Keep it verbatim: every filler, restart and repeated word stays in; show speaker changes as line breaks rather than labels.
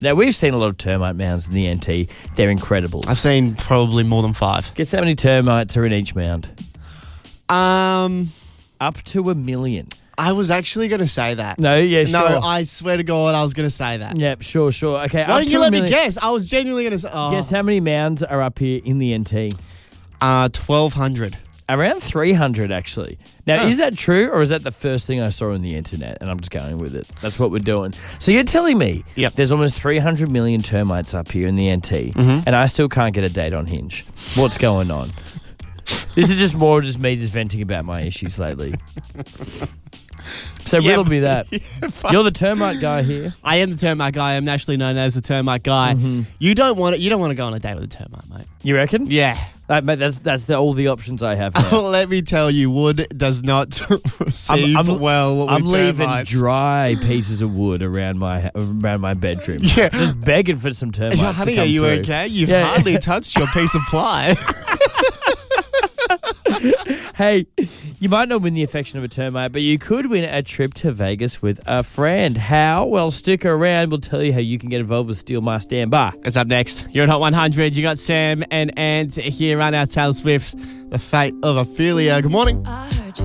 Now, we've seen a lot of termite mounds in the N T. They're incredible.
I've seen probably more than five.
Guess how many termites are in each mound?
Um,
Up to a million.
I was actually going to say that.
No, yeah,
No,
sure.
I swear to God, I was going to say that.
Yep, sure, sure. Okay,
Why
up
didn't
to
you
a
let me
million.
guess? I was genuinely going to say... Oh.
Guess how many mounds are up here in the N T?
Uh, twelve hundred.
Around three hundred, actually. Now,
Oh.
is that true, or is that the first thing I saw on the internet, and I'm just going with it? That's what we're doing. So you're telling me
Yep.
there's almost three hundred million termites up here in the N T,
Mm-hmm.
and I still can't get a date on Hinge. What's going on? This is just more just me just venting about my issues lately. So
Yep.
riddle me that. You're the termite guy here.
I am the termite guy. I'm nationally known as the termite guy.
Mm-hmm.
You don't want it. You don't want to go on a date with a termite, mate.
You reckon?
Yeah.
Uh, mate, that's that's the, all the options I have now.
Let me tell you, wood does not receive
I'm-
well with
I'm leaving
termites.
dry pieces of wood around my around my bedroom.
Yeah.
Just begging for some termites
Yeah,
to
honey,
come
are you
through.
okay? You've
Yeah.
hardly touched your piece of ply.
Hey, you might not win the affection of a termite, but you could win a trip to Vegas with a friend. How? Well, stick around. We'll tell you how you can get involved with Steal My Standby.
It's up next. You're at Hot one hundred. You got Sam and Ant here on our Taylor Swift, The Fate of Ophelia. Good morning.